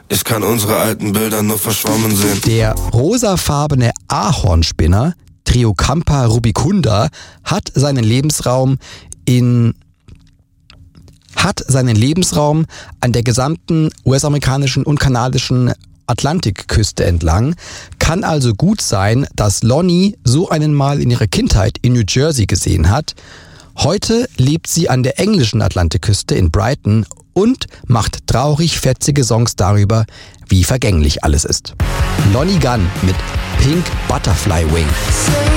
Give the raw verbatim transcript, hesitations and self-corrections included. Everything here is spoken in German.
Ich kann unsere alten Bilder nur verschwommen sehen. Der rosafarbene Ahornspinner Triocampa rubicunda hat seinen Lebensraum in hat seinen Lebensraum an der gesamten U S-amerikanischen und kanadischen Atlantikküste entlang. Kann also gut sein, dass Lonnie so einen mal in ihrer Kindheit in New Jersey gesehen hat. Heute lebt sie an der englischen Atlantikküste in Brighton und macht traurig fetzige Songs darüber, wie vergänglich alles ist. Lonnie Gunn mit Pink Butterfly Wing.